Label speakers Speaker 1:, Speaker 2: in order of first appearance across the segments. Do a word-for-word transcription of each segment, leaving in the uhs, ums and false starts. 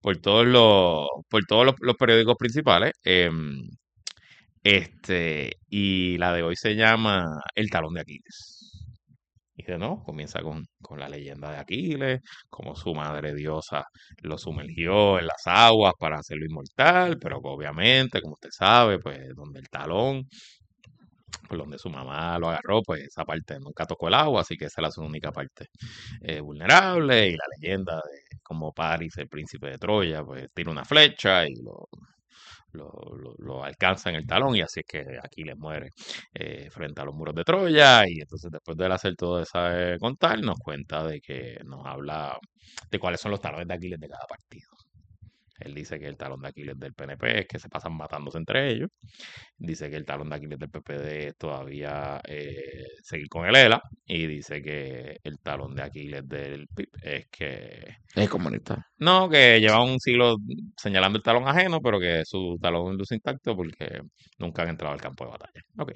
Speaker 1: por todos los, por todos los, los periódicos principales. em, este, y la de hoy se llama El talón de Aquiles. Y de no, comienza con, con la leyenda de Aquiles, como su madre diosa lo sumergió en las aguas para hacerlo inmortal, pero que obviamente, como usted sabe, pues donde el talón, por donde su mamá lo agarró, pues esa parte nunca tocó el agua, así que esa es la su única parte eh, vulnerable. Y la leyenda de como Paris, el príncipe de Troya, pues tira una flecha y lo, lo, lo- lo alcanza en el talón y así es que Aquiles muere eh, frente a los muros de Troya y entonces después de él hacer todo ese contar nos cuenta de que nos habla de cuáles son los talones de Aquiles de cada partido. Él dice que el talón de Aquiles del P N P es que se pasan matándose entre ellos. Dice que el talón de Aquiles del P P D es todavía eh, seguir con el ELA. Y dice que el talón de Aquiles del P I B es que
Speaker 2: Es comunista.
Speaker 1: no, que lleva un siglo señalando el talón ajeno, pero que su talón luce intacto porque nunca han entrado al campo de batalla. Ok.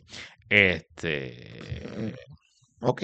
Speaker 2: Mm,
Speaker 1: Este.
Speaker 2: ok.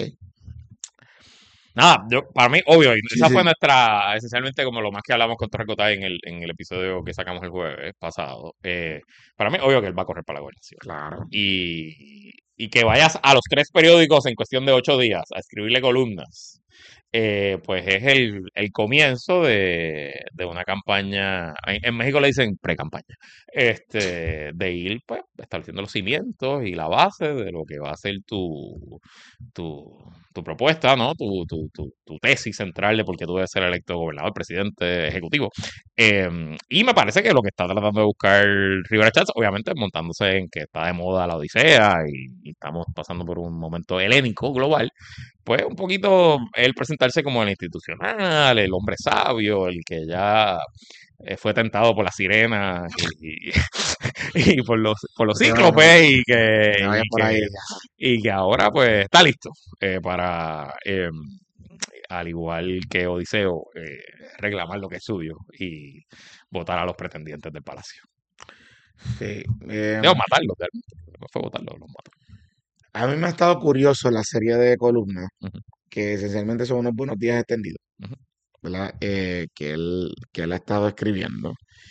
Speaker 1: Nada, yo, para mí, obvio, y
Speaker 2: Sí,
Speaker 1: esa fue
Speaker 2: sí,
Speaker 1: nuestra, esencialmente como lo más que hablamos con Torrecotay en el, en el episodio que sacamos el jueves pasado. Eh, para mí, obvio que él va a correr para la gobernación.
Speaker 2: claro.
Speaker 1: Y, y que vayas a los tres periódicos en cuestión de ocho días a escribirle columnas, eh, pues es el, el comienzo de, de una campaña, en, en México le dicen pre-campaña, este, de ir pues estableciendo los cimientos y la base de lo que va a ser tu, tu, tu propuesta, ¿no? Tu, tu, tu, tu tesis central de por qué tú debes ser electo gobernador, presidente, ejecutivo. Eh, y me parece que lo que está tratando de buscar Rivera Chats, obviamente montándose en que está de moda la Odisea y, y estamos pasando por un momento helénico global, pues un poquito el presentarse como el institucional, el hombre sabio, el que ya eh, fue tentado por las sirenas y, y- y por los, por los
Speaker 2: No te vayas, no,
Speaker 1: cíclopes y
Speaker 2: no
Speaker 1: que,
Speaker 2: te vayas
Speaker 1: y
Speaker 2: por
Speaker 1: que,
Speaker 2: ahí.
Speaker 1: y que ahora pues está listo eh, para, eh, al igual que Odiseo, eh, reclamar lo que es suyo y votar a los pretendientes del palacio.
Speaker 2: Sí.
Speaker 1: Debo
Speaker 2: em,
Speaker 1: matarlos, realmente. No fue votarlos, los mató.
Speaker 2: a mí me ha estado curioso la serie de columnas,
Speaker 1: Ujú,
Speaker 2: que esencialmente son unos buenos días extendidos,
Speaker 1: ujú.
Speaker 2: ¿verdad? Eh, que él, que él ha estado escribiendo.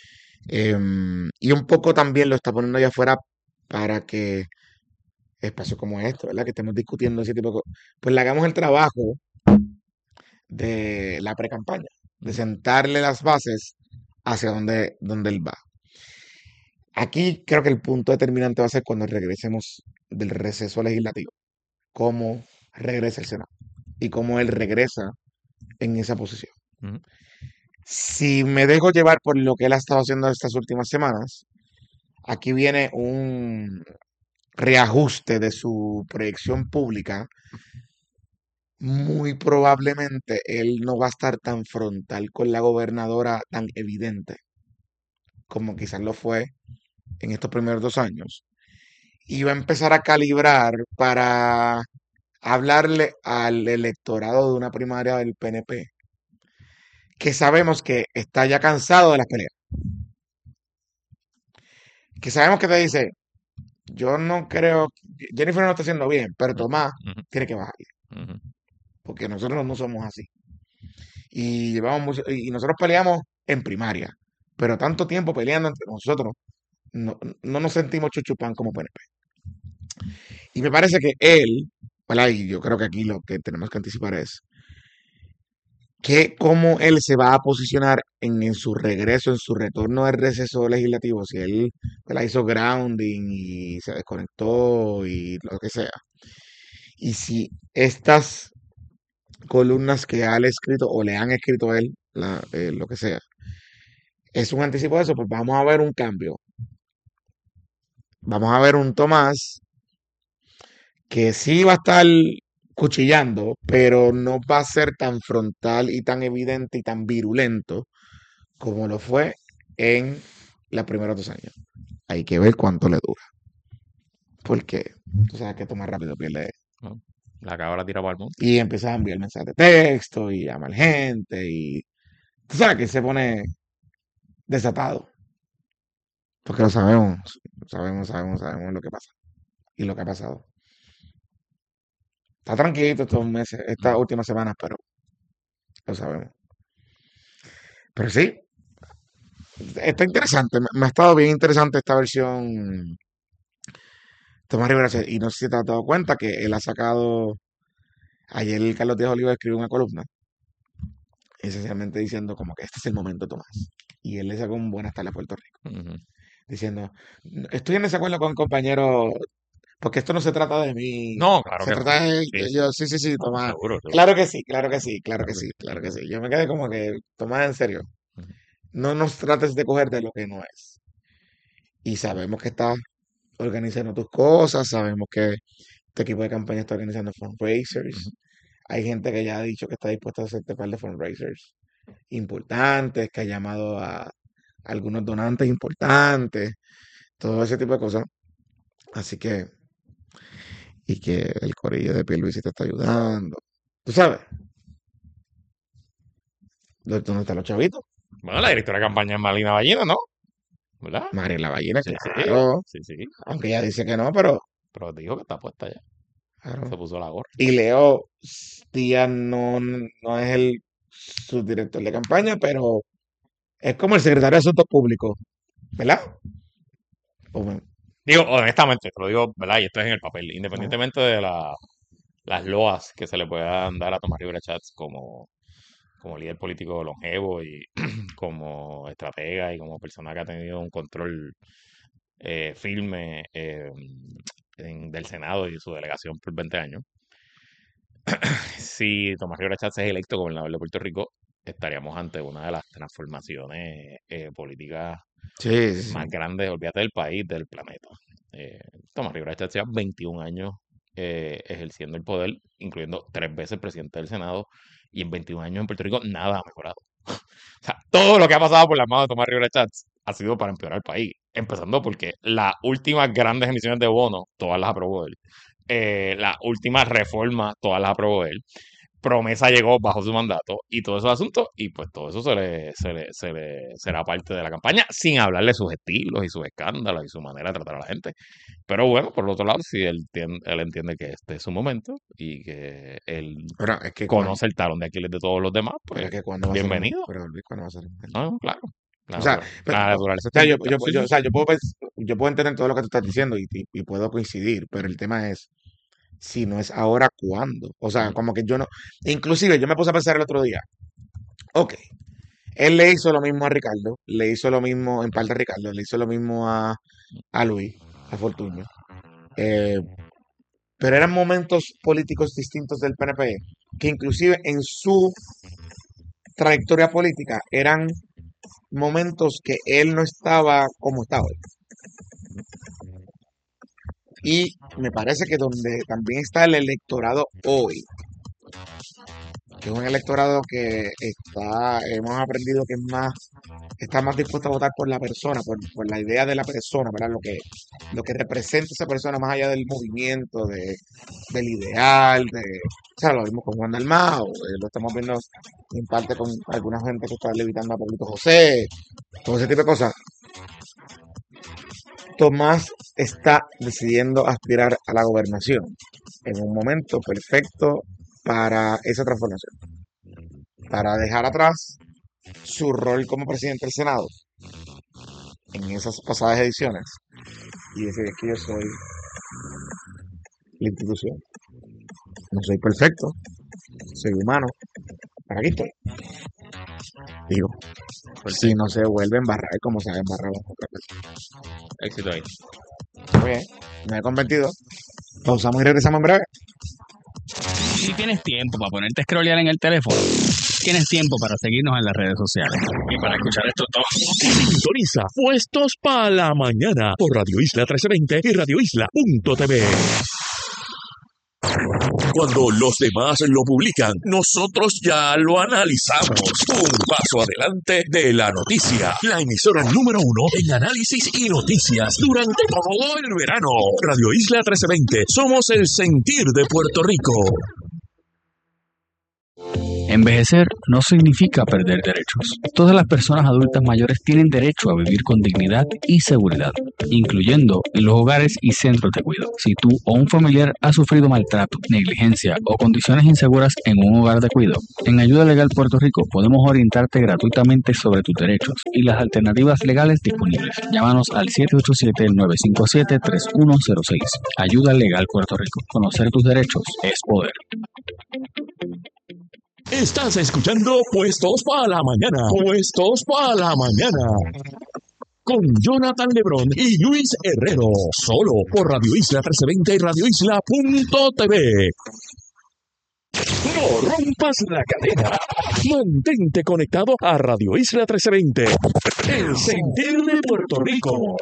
Speaker 2: Em, y un poco también lo está poniendo allá afuera para que espacios como esto, ¿verdad? Que estemos discutiendo ese tipo de cosas, pues le hagamos el trabajo de la pre-campaña, de
Speaker 1: Ujú.
Speaker 2: sentarle las bases hacia donde, donde él va. Aquí creo que el punto determinante va a ser cuando regresemos del receso legislativo, cómo regresa el Senado y cómo él regresa en esa posición.
Speaker 1: Ujú.
Speaker 2: Si me dejo llevar por lo que él ha estado haciendo estas últimas semanas, aquí viene un reajuste de su proyección pública. Muy probablemente él no va a estar tan frontal con la gobernadora, tan evidente como quizás lo fue en estos primeros dos años. Y va a empezar a calibrar para hablarle al electorado de una primaria del P N P, que sabemos que está ya cansado de las peleas, que sabemos que te dice, yo no creo, Jennifer no lo está haciendo bien, pero
Speaker 1: Ujú,
Speaker 2: Tomás
Speaker 1: ujú,
Speaker 2: tiene que bajar,
Speaker 1: ujú,
Speaker 2: porque nosotros no somos así. Y llevamos mucho, y nosotros peleamos en primaria, pero tanto tiempo peleando entre nosotros, no, no nos sentimos chuchupán como P N P. Y me parece que él, ¿verdad? Y yo creo que aquí lo que tenemos que anticipar es que cómo él se va a posicionar en, en su regreso, en su retorno del receso legislativo, si él, ¿verdad? Hizo grounding y se desconectó y lo que sea. Y si estas columnas que él ha escrito o le han escrito a él, la- eh, lo que sea, es un anticipo de eso, pues vamos a ver un cambio. Vamos a ver un Tomás que sí va a estar cuchillando, pero no va a ser tan frontal y tan evidente y tan virulento como lo fue en los primeros dos años. Hay que ver cuánto le dura, porque tú sabes que Tomás rápido pierde
Speaker 1: ¿no? La cabra tira para el monte.
Speaker 2: y empieza a enviar mensajes de texto y llama a la gente y tú sabes que se pone desatado, porque lo sabemos, sabemos, sabemos, sabemos lo que pasa y lo que ha pasado. Está tranquilo estos meses, estas
Speaker 1: Ujú.
Speaker 2: últimas semanas, pero lo sabemos. Pero sí, está interesante, me, me ha estado bien interesante esta versión Tomás Rivera Chat, y no sé si te has dado cuenta que él ha sacado, ayer Carlos Díaz Oliva escribió una columna, esencialmente diciendo como que este es el momento, Tomás. Y él le sacó un buenas tardes a Puerto Rico,
Speaker 1: Ujú.
Speaker 2: diciendo, estoy en desacuerdo con compañero, porque esto no se trata de mí,
Speaker 1: No, claro
Speaker 2: se
Speaker 1: que no.
Speaker 2: trata de
Speaker 1: Sí, sí.
Speaker 2: yo, sí, sí, sí,
Speaker 1: No,
Speaker 2: Tomás.
Speaker 1: seguro, seguro.
Speaker 2: Claro que sí, claro que sí, claro
Speaker 1: Claro
Speaker 2: que
Speaker 1: que
Speaker 2: sí,
Speaker 1: sí.
Speaker 2: claro
Speaker 1: Ujú,
Speaker 2: que sí. Yo me quedé como que, Tomás, en serio,
Speaker 1: ujú,
Speaker 2: no nos trates de coger de lo que no es. Y sabemos que estás organizando tus cosas, sabemos que tu equipo de campaña está organizando
Speaker 1: ujú.
Speaker 2: fundraisers. Hay gente que ya ha dicho que está dispuesta a hacerte par de fundraisers importantes, que ha llamado a algunos donantes importantes, todo ese tipo de cosas. Así que, y que el corillo de Pierluisi te está ayudando. ¿Tú sabes? ¿Dó- ¿Dónde están los chavitos?
Speaker 1: Bueno, la directora de campaña es Malina Ballina, ¿no? ¿Verdad?
Speaker 2: María Ballina,
Speaker 1: Sí, sí,
Speaker 2: claro.
Speaker 1: sí, sí.
Speaker 2: Aunque ella dice que no, pero
Speaker 1: Pero dijo que está puesta ya. Se
Speaker 2: claro.
Speaker 1: puso la gorra.
Speaker 2: Y Leo Díaz no, no es el subdirector de campaña, pero es como el secretario de Asuntos Públicos, ¿verdad? O me-
Speaker 1: Digo, honestamente, te lo digo, ¿verdad? Y esto es en el papel.
Speaker 2: no.
Speaker 1: Independientemente de la, las loas que se le puedan dar a Tomás Rivera Chats como, como líder político longevo y como estratega y como persona que ha tenido un control eh, firme eh, en- del Senado y de su delegación por veinte años. Si Tomás Rivera Chats es electo gobernador de Puerto Rico, estaríamos ante una de las transformaciones eh, políticas
Speaker 2: Sí, sí,
Speaker 1: más
Speaker 2: sí.
Speaker 1: grandes, olvídate del país, del planeta. Eh, Tomás Rivera Chats lleva veintiún años eh, ejerciendo el poder, incluyendo tres veces presidente del Senado, y en veintiún años en Puerto Rico nada ha mejorado. O sea, todo lo que ha pasado por las manos de Tomás Rivera Chats ha sido para empeorar el país. Empezando porque las últimas grandes emisiones de bonos, todas las aprobó él. Eh, las últimas reformas, todas las aprobó él. Promesa llegó bajo su mandato y todos esos asuntos, y pues todo eso se le, se le, se le será parte de la campaña, sin hablar de sus estilos y sus escándalos y su manera de tratar a la gente. Pero bueno, por el otro lado, si él, tien- él entiende que este es su momento y que él
Speaker 2: Pero es que cuando,
Speaker 1: conoce el talón de Aquiles de todos los demás,
Speaker 2: pero
Speaker 1: pues
Speaker 2: es que cuando va a ser un,
Speaker 1: bienvenido.
Speaker 2: pero Luis, ¿cuándo va a ser un
Speaker 1: No, no, claro. La,
Speaker 2: O sea,
Speaker 1: natura-
Speaker 2: pero,
Speaker 1: la
Speaker 2: o
Speaker 1: naturaleza está
Speaker 2: sea, yo,
Speaker 1: invicta.
Speaker 2: yo,
Speaker 1: Sí,
Speaker 2: yo,
Speaker 1: sí.
Speaker 2: o sea, yo puedo, pens- yo puedo entender todo lo que tú estás diciendo y, y- y puedo coincidir, pero el tema es, si no es ahora, ¿cuándo? O sea,
Speaker 1: Ujú,
Speaker 2: como que yo no, inclusive yo me puse a pensar el otro día, ok, él le hizo lo mismo a Ricardo, le hizo lo mismo, en parte a Ricardo, le hizo lo mismo a, a Luis, a Fortuño, eh, pero eran momentos políticos distintos del P N P, que inclusive en su trayectoria política eran momentos que él no estaba como está hoy. Y me parece que donde también está el electorado hoy, que es un electorado que está, hemos aprendido que es más, está más dispuesto a votar por la persona, por, por la idea de la persona, ¿verdad? Lo que, lo que representa esa persona más allá del movimiento, de, del ideal, de, o sea, lo vimos con Juan Dalmau, eh, lo estamos viendo en parte con alguna gente que está levitando a Pablito José, todo ese tipo de cosas. Tomás está decidiendo aspirar a la gobernación en un momento perfecto para esa transformación, para dejar atrás su rol como presidente del Senado en esas pasadas ediciones y decir que yo soy la institución. No soy perfecto, soy humano, para aquí estoy. Digo, si no
Speaker 1: perfecto.
Speaker 2: se vuelve a embarrar como se ha embarrado otras veces.
Speaker 1: Éxito ahí.
Speaker 2: Muy bien, me he convertido. Pausamos y regresamos en breve.
Speaker 3: Si tienes tiempo para ponerte a scrollear en el teléfono, tienes tiempo para seguirnos en las redes sociales y para escuchar esto todo.
Speaker 4: Sintoniza Puestos para la Mañana por Radio Isla trece veinte y radio isla punto t v. Cuando los demás lo publican, nosotros ya lo analizamos. Un paso adelante de la noticia. La emisora número uno en análisis y noticias durante todo el verano. Radio Isla trece veinte. Somos el sentir de Puerto Rico.
Speaker 3: Envejecer no significa perder derechos. Todas las personas adultas mayores tienen derecho a vivir con dignidad y seguridad, incluyendo en los hogares y centros de cuidado. Si tú o un familiar ha sufrido maltrato, negligencia o condiciones inseguras en un hogar de cuidado, en Ayuda Legal Puerto Rico podemos orientarte gratuitamente sobre tus derechos y las alternativas legales disponibles. Llámanos al siete ocho siete, nueve cinco siete, tres uno cero seis. Ayuda Legal Puerto Rico. Conocer tus derechos es poder.
Speaker 4: Estás escuchando Puestos para la Mañana. Puestos para la Mañana. Con Jonathan Lebrón y Luis Herrero. Solo por Radio Isla trece veinte y radio isla punto t v. No rompas la cadena. Mantente conectado a Radio Isla trece veinte. El sentir de Puerto Rico.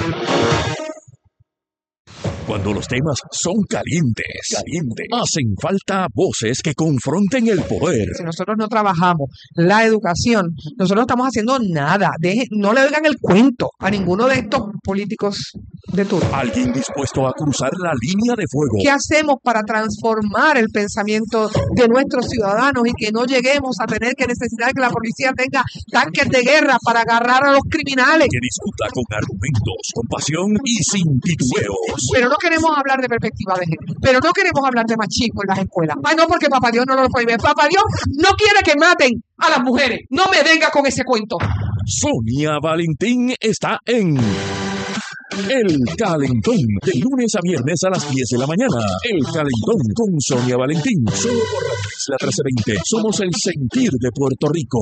Speaker 4: Cuando los temas son calientes, calientes, hacen falta voces que confronten el poder.
Speaker 5: Si nosotros no trabajamos la educación, nosotros no estamos haciendo nada. Deje, no le oigan el cuento a ninguno de estos políticos de turno.
Speaker 4: Alguien dispuesto a cruzar la línea de fuego.
Speaker 5: ¿Qué hacemos para transformar el pensamiento de nuestros ciudadanos y que no lleguemos a tener que necesitar que la policía tenga tanques de guerra para agarrar a los criminales?
Speaker 4: Que discuta con argumentos, con pasión y sin titubeos.
Speaker 5: Pero no queremos hablar de perspectiva de género, pero no queremos hablar de machismo en las escuelas. Ay, no, porque papá Dios no lo prohíbe. Papá Dios no quiere que maten a las mujeres. No me venga con ese cuento.
Speaker 4: Sonia Valentín está en El Calentón, de lunes a viernes a las diez de la mañana. El Calentón con Sonia Valentín, solo por Radio Isla trece veinte. Somos el sentir de Puerto Rico.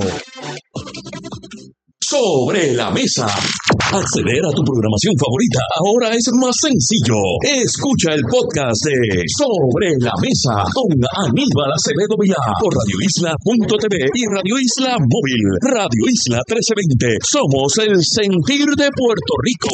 Speaker 4: Sobre la mesa. Acceder a tu programación favorita ahora es más sencillo. Escucha el podcast de Sobre la Mesa con Aníbal Acevedo Vilá por radio isla punto t v y Radio Isla Móvil. Radio Isla trece veinte. Somos el sentir de Puerto Rico.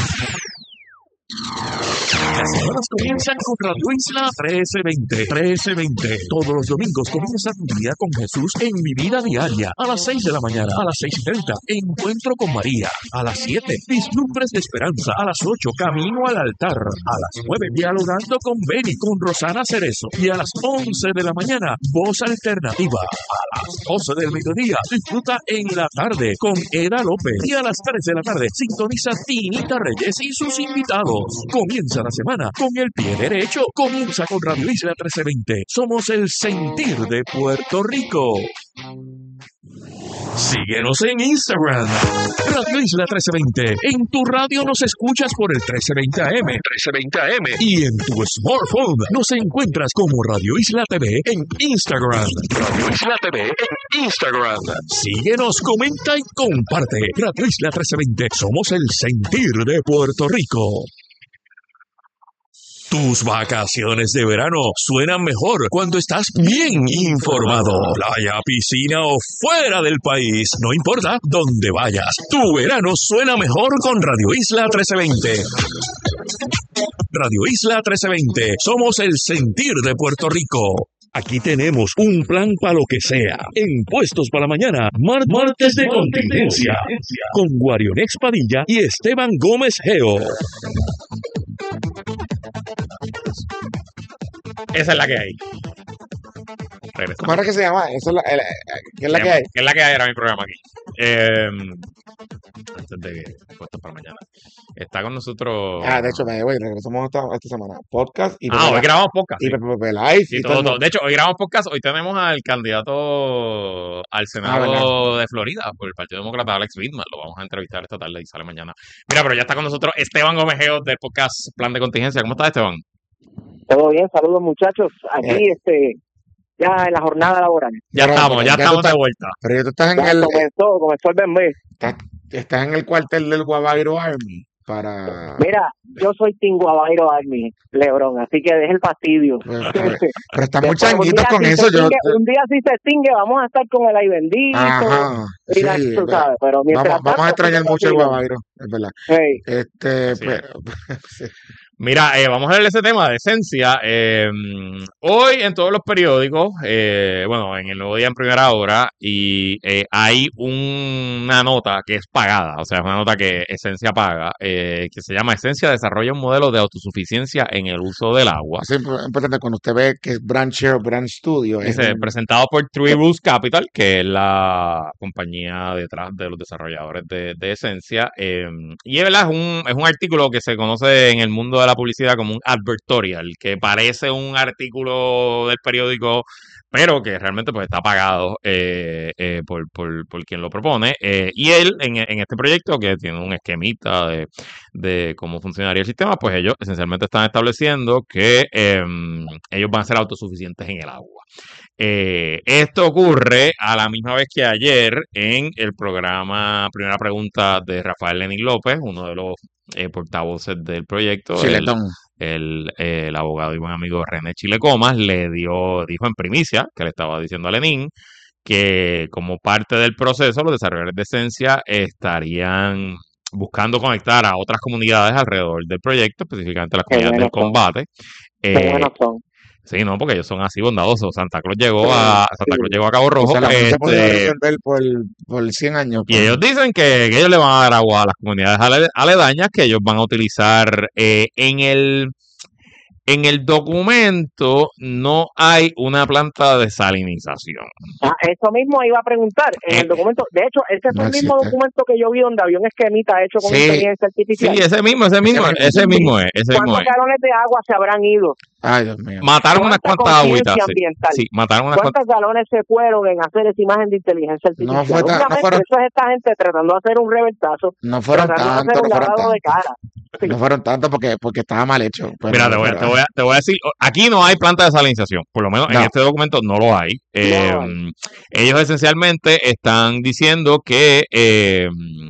Speaker 4: Las semanas comienzan con Radio Isla trece veinte. trece veinte. Todos los domingos comienza tu día con Jesús en Mi Vida Diaria. A las seis de la mañana, a las seis y treinta, Encuentro con María. A las siete, Vislumbres de Esperanza. A las ocho, Camino al Altar. A las nueve, Dialogando con Beni, con Rosana Cerezo. Y a las once de la mañana, Voz Alternativa. A las doce del mediodía, disfruta En la Tarde con Eda López. Y a las tres de la tarde, sintoniza Tinita Reyes y sus invitados. Comienza la semana con el pie derecho. Comienza con Radio Isla trece veinte. Somos el sentir de Puerto Rico. Síguenos en Instagram, Radio Isla trece veinte. En tu radio nos escuchas por el trece veinte A M, trece veinte A M. Y en tu smartphone nos encuentras como Radio Isla T V en Instagram. Radio Isla T V en Instagram. Síguenos, comenta y comparte. Radio Isla trece veinte. Somos el sentir de Puerto Rico. Tus vacaciones de verano suenan mejor cuando estás bien informado. Playa, piscina o fuera del país, no importa dónde vayas. Tu verano suena mejor con Radio Isla trece veinte. Radio Isla trece veinte. Somos el sentir de Puerto Rico. Aquí tenemos un plan para lo que sea. En Puestos para la Mañana, Mar martes de contingencia. Con Guarionex Padilla y Esteban Gómez Geo.
Speaker 1: Esa es la que hay. Regresamos.
Speaker 2: ¿Cómo era que se llama? Eso es la, el- ¿qué es la que hay?
Speaker 1: ¿Qué es la que hay? Era mi programa aquí. Eh, antes de que Puestos para mañana. Está con nosotros.
Speaker 2: Ah, de hecho, me voy, regresamos esta, esta semana. Podcast y
Speaker 1: Ah, hoy grabamos podcast.
Speaker 2: y
Speaker 1: sí.
Speaker 2: P P P Live
Speaker 1: Sí,
Speaker 2: y
Speaker 1: todo,
Speaker 2: todo.
Speaker 1: todo. De hecho, hoy grabamos podcast. Hoy tenemos al candidato al Senado
Speaker 2: verdad.
Speaker 1: de Florida por el Partido Demócrata, Alex Widmer. Lo vamos a entrevistar esta tarde y sale mañana. Mira, pero ya está con nosotros Esteban Gómez Geo del podcast Plan de Contingencia. ¿Cómo estás, Esteban?
Speaker 6: Todo bien, saludos muchachos. Aquí, este, ya en la jornada laboral.
Speaker 1: Ya
Speaker 2: Pero-
Speaker 1: estamos, ya
Speaker 2: ya tú
Speaker 1: estamos de
Speaker 2: estás-
Speaker 1: vuelta.
Speaker 2: Pero ya tú estás en
Speaker 6: Ya
Speaker 2: el
Speaker 6: comenzó, comenzó el bebé.
Speaker 2: estás, estás en el cuartel del Guavairo Army para
Speaker 6: Mira, yo soy Team Guavairo Army, Lebrón, así que deje el fastidio.
Speaker 2: pero, pero- pero están muy
Speaker 6: Después, un
Speaker 2: changuitos
Speaker 6: día
Speaker 2: con
Speaker 6: si
Speaker 2: eso.
Speaker 6: se
Speaker 2: Yo
Speaker 6: extingue- un día si se extingue, vamos a estar con el ay bendito.
Speaker 2: ajá,
Speaker 6: y la,
Speaker 2: sí,
Speaker 6: tú
Speaker 2: ve-
Speaker 6: sabes, pero mientras
Speaker 2: vamos, vamos a
Speaker 6: tanto,
Speaker 2: extrañar
Speaker 6: pues,
Speaker 2: mucho el
Speaker 6: sí,
Speaker 2: Guavairo, es verdad.
Speaker 6: hey,
Speaker 2: Este,
Speaker 1: Sí.
Speaker 2: pero, sí.
Speaker 1: Mira, eh, vamos a ver ese tema de esencia. Eh, hoy en todos los periódicos, eh, bueno, en el Nuevo Día en primera hora, y eh, hay una nota que es pagada, o sea, es una nota que Esencia paga, eh, que se llama Esencia desarrolla un modelo de autosuficiencia en el uso del agua.
Speaker 2: Es importante cuando usted ve que es Brand Share o Brand Studio. Es
Speaker 1: Dice,
Speaker 2: un-
Speaker 1: presentado por Three Rules Capital, que es la compañía detrás de los desarrolladores de, de Esencia. Eh, y es verdad, es un, es un artículo que se conoce en el mundo de la publicidad como un advertorial, que parece un artículo del periódico, pero que realmente pues está pagado eh, eh, por, por, por quien lo propone. Eh, y él, en, en este proyecto, que tiene un esquemita de, de cómo funcionaría el sistema, pues ellos esencialmente están estableciendo que eh, ellos van a ser autosuficientes en el agua. Eh, esto ocurre a la misma vez que ayer en el programa Primera Pregunta de Rafael Lenín López, uno de los eh, portavoces del proyecto, el,
Speaker 2: Chiletón.
Speaker 1: el, eh, el abogado y buen amigo René Chile Comas, le dio, dijo en primicia, que le estaba diciendo a Lenín, que como parte del proceso, los desarrolladores de Esencia estarían buscando conectar a otras comunidades alrededor del proyecto, específicamente las
Speaker 6: Qué
Speaker 1: comunidades del
Speaker 6: buenos son,
Speaker 1: combate.
Speaker 6: qué
Speaker 1: Eh,
Speaker 6: buenos son.
Speaker 1: Sí, no, porque ellos son así bondadosos. Santa Cruz llegó
Speaker 2: Pero,
Speaker 1: a Santa Cruz
Speaker 6: Sí.
Speaker 1: llegó a Cabo
Speaker 2: o
Speaker 1: Rojo,
Speaker 2: sea, la no se ha podido
Speaker 1: este,
Speaker 2: resolver por, por cien años.
Speaker 1: y
Speaker 2: Por,
Speaker 1: ellos dicen que, que ellos le van a dar agua a las comunidades ale- aledañas que ellos van a utilizar eh, en el en el documento no hay una planta de salinización.
Speaker 6: Ah, eso mismo iba a preguntar en
Speaker 1: Eh,
Speaker 6: el documento. De hecho, ese
Speaker 2: no
Speaker 6: fue el mismo
Speaker 2: existe.
Speaker 6: documento que yo vi donde había un esquemita hecho con
Speaker 2: Sí,
Speaker 6: inteligencia
Speaker 1: sí,
Speaker 6: artificial.
Speaker 1: ese mismo, ese
Speaker 2: ese
Speaker 1: mismo,
Speaker 2: mismo.
Speaker 1: ese mismo es, ese mismo
Speaker 6: ¿Cuántos
Speaker 1: es.
Speaker 6: galones de agua se habrán ido?
Speaker 2: Ay, Dios mío.
Speaker 1: Mataron unas
Speaker 6: ¿Cuánta
Speaker 1: cuantas agüitas,
Speaker 6: conciencia
Speaker 1: sí.
Speaker 6: ambiental?
Speaker 1: Sí, mataron unas cuantas.
Speaker 6: ¿Cuántos galones se fueron en hacer esa imagen de inteligencia
Speaker 2: No
Speaker 6: artificial?
Speaker 2: fue tan, no
Speaker 6: Obviamente,
Speaker 2: fueron,
Speaker 6: eso es esta gente tratando de hacer un revertazo,
Speaker 2: no fueron
Speaker 6: tratando de hacer
Speaker 2: tantos,
Speaker 6: un
Speaker 2: no fueron
Speaker 6: lavado de
Speaker 2: tantos.
Speaker 6: cara.
Speaker 2: No fueron tantos porque, porque estaba mal hecho.
Speaker 1: Mira, te
Speaker 2: Pero,
Speaker 1: voy, a,
Speaker 2: pero,
Speaker 1: te, voy a, te voy a decir, o- aquí no hay planta de salinización, por lo menos en
Speaker 2: no.
Speaker 1: este documento no lo hay.
Speaker 6: No
Speaker 1: Eh,
Speaker 6: lo hay.
Speaker 1: ellos esencialmente están diciendo que, eh,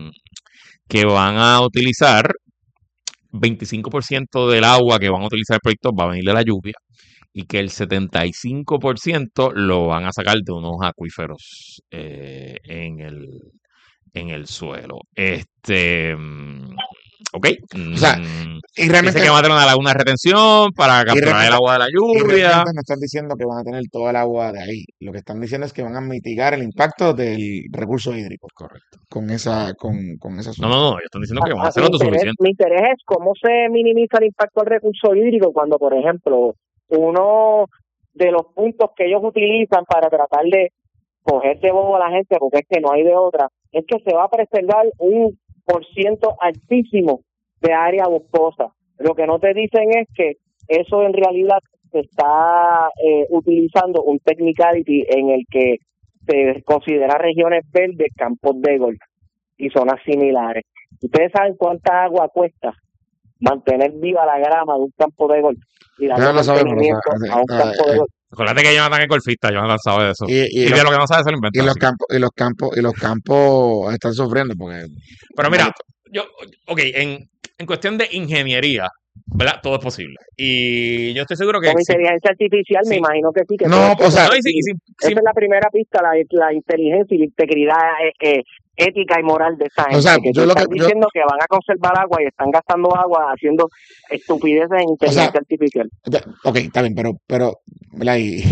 Speaker 1: que van a utilizar veinticinco por ciento del agua que van a utilizar el proyecto va a venir de la lluvia y que el setenta y cinco por ciento lo van a sacar de unos acuíferos eh, en el, en el suelo. Este, mm, ok.
Speaker 2: O sea,
Speaker 1: mm,
Speaker 2: y
Speaker 1: Dice
Speaker 2: realmente,
Speaker 1: que van a tener una laguna de retención para
Speaker 2: y
Speaker 1: capturar el
Speaker 2: realmente,
Speaker 1: agua de la
Speaker 2: y
Speaker 1: lluvia.
Speaker 2: realmente no están diciendo que van a tener todo el agua de ahí. Lo que están diciendo es que van a mitigar el impacto del recurso hídrico
Speaker 1: Correcto.
Speaker 2: con esa, con, con ese
Speaker 1: No,
Speaker 2: asunto.
Speaker 1: no, no, ellos están diciendo que van
Speaker 6: Ah,
Speaker 1: a ser
Speaker 6: mi interés,
Speaker 1: autosuficientes.
Speaker 6: mi interés es cómo se minimiza el impacto al recurso hídrico cuando, por ejemplo, uno de los puntos que ellos utilizan para tratar de coger de bobo a la gente, porque es que no hay de otra, es que se va a preservar un por ciento altísimo de área boscosa. Lo que no te dicen es que eso en realidad se está eh, utilizando un technicality en el que se considera regiones verdes, campos de golf y zonas similares. ¿Ustedes saben cuánta agua cuesta mantener viva la grama de un campo de golf y
Speaker 2: Ya
Speaker 6: darle
Speaker 2: lo sabemos, lo
Speaker 6: mantenimiento
Speaker 2: sabemos.
Speaker 6: a un
Speaker 2: Ah,
Speaker 6: campo de
Speaker 2: eh,
Speaker 6: golf?
Speaker 1: Acuérdate que Jonathan es golfista, Jonathan sabe de eso.
Speaker 2: Y, y
Speaker 1: Y
Speaker 2: los,
Speaker 1: de lo que no sabe se lo
Speaker 2: y
Speaker 1: inventa.
Speaker 2: los
Speaker 1: Así que.
Speaker 2: campos, y los campos, y los campos están sufriendo porque
Speaker 1: Pero mira,
Speaker 2: vale,
Speaker 1: yo, ok, en, en cuestión de ingeniería, ¿verdad? Todo es posible. Y yo estoy seguro que
Speaker 6: Con
Speaker 1: sí,
Speaker 6: inteligencia artificial me
Speaker 1: sí.
Speaker 6: imagino que sí, que todo
Speaker 2: no,
Speaker 6: esto
Speaker 2: o
Speaker 6: se
Speaker 2: sea,
Speaker 1: No,
Speaker 6: puede
Speaker 1: y sí, y
Speaker 6: medir.
Speaker 1: sí,
Speaker 6: Esa
Speaker 1: sí,
Speaker 6: es la primera pista, la, la inteligencia y la integridad eh, eh, ética y moral de esa
Speaker 2: o sea,
Speaker 6: gente, que
Speaker 2: yo
Speaker 6: tú
Speaker 2: lo que,
Speaker 6: estás
Speaker 2: yo,
Speaker 6: diciendo que van a conservar agua y están gastando agua haciendo estupideces en
Speaker 2: o sea,
Speaker 6: inteligencia artificial.
Speaker 2: ya, ok, está bien, pero, pero, ¿verdad? Y,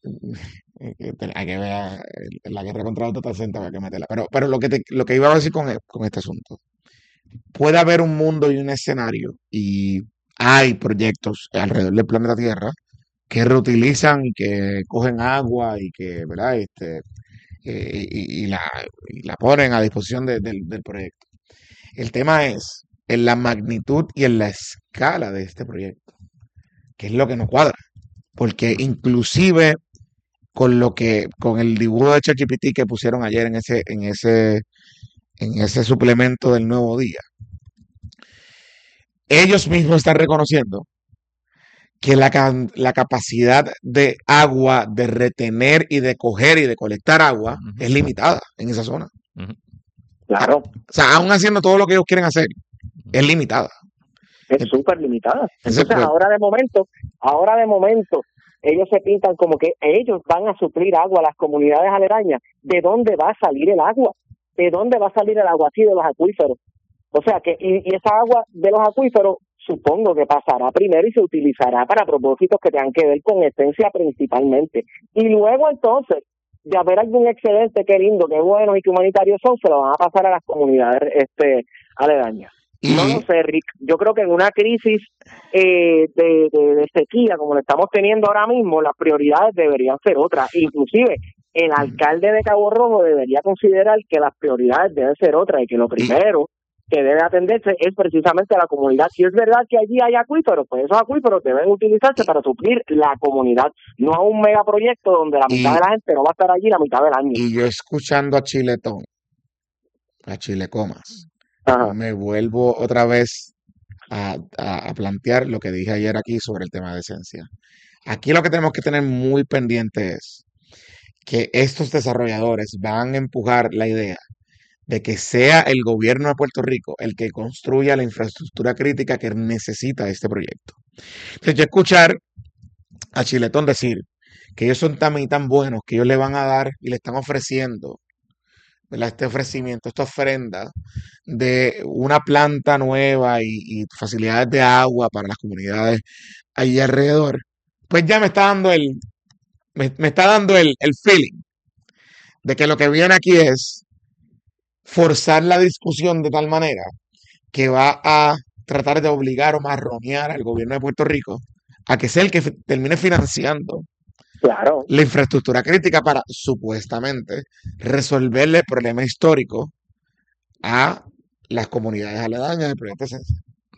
Speaker 2: hay que ver a- la guerra contra la data center, hay que meterla. Pero, pero lo que te, lo que iba a decir con, e- con este asunto, puede haber un mundo y un escenario, y hay proyectos alrededor del planeta Tierra que reutilizan y que cogen agua y que, ¿verdad? Este, eh, y, y la, y la ponen a disposición de- del, del proyecto. El tema es en la magnitud y en la escala de este proyecto, que es lo que no cuadra, porque inclusive con lo que, con el dibujo de ChatGPT que pusieron ayer en ese, en ese, en ese suplemento del Nuevo Día, ellos mismos están reconociendo que la, can- la capacidad de agua, de retener y de coger y de colectar agua
Speaker 1: Ujú,
Speaker 2: es limitada en esa zona.
Speaker 1: ujú,
Speaker 2: A-
Speaker 6: Claro,
Speaker 2: O sea, aún haciendo todo lo que ellos quieren hacer, es
Speaker 1: ujú.
Speaker 2: limitada.
Speaker 6: es
Speaker 2: Ent-
Speaker 6: súper limitada.
Speaker 2: Entonces,
Speaker 6: Entonces,
Speaker 2: pues,
Speaker 6: ahora de momento, ahora de momento, ellos se pintan como que ellos van a suplir agua a las comunidades aledañas. ¿De dónde va a salir el agua? ¿De dónde va a salir el agua? Sí, de los acuíferos. O sea que, y, y esa agua de los acuíferos supongo que pasará primero y se utilizará para propósitos que tengan que ver con esencia principalmente. Y luego entonces, de haber algún excedente, qué lindo, qué buenos y qué humanitarios son, se lo van a pasar a las comunidades este aledañas.
Speaker 2: Y,
Speaker 6: No lo sé, Rick. Yo creo que en una crisis eh, de, de, de sequía como la estamos teniendo ahora mismo, las prioridades deberían ser otras. Inclusive, el alcalde de Cabo Rojo debería considerar que las prioridades deben ser otras y que lo primero que debe atenderse es precisamente a la comunidad. Si es verdad que allí hay acuíferos, pues esos acuíferos deben utilizarse para suplir la comunidad, no a un megaproyecto donde la mitad
Speaker 2: y,
Speaker 6: de la gente no va a estar allí la mitad del año.
Speaker 2: y yo escuchando a Chiletón, a Chilecomas,
Speaker 6: Ajá.
Speaker 2: me vuelvo otra vez a, a, a plantear lo que dije ayer aquí sobre el tema de esencia. Aquí lo que tenemos que tener muy pendiente es que estos desarrolladores van a empujar la idea de que sea el gobierno de Puerto Rico el que construya la infraestructura crítica que necesita este proyecto. Entonces, yo escuchar a Chiletón decir que ellos son tan y tan buenos que ellos le van a dar y le están ofreciendo, ¿verdad?, este ofrecimiento, esta ofrenda de una planta nueva y, y facilidades de agua para las comunidades allí alrededor, pues ya me está dando el, me, me está dando el, el feeling de que lo que viene aquí es forzar la discusión de tal manera que va a tratar de obligar o marronear al gobierno de Puerto Rico a que sea el que termine financiando
Speaker 6: Claro.
Speaker 2: la infraestructura crítica para supuestamente resolverle el problema histórico a las comunidades aledañas del proyecto Esencia.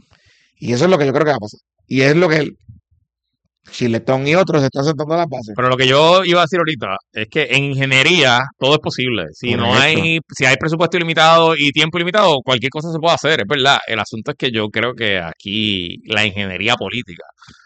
Speaker 2: Y eso es lo que yo creo que va a pasar. Y es lo que el Chiletón y otros están sentando las bases.
Speaker 1: Pero lo que yo iba a decir ahorita es que en ingeniería todo es posible. Si no
Speaker 2: Correcto.
Speaker 1: hay, si hay presupuesto ilimitado y tiempo ilimitado, cualquier cosa se puede hacer, es verdad. El asunto es que yo creo que aquí la ingeniería política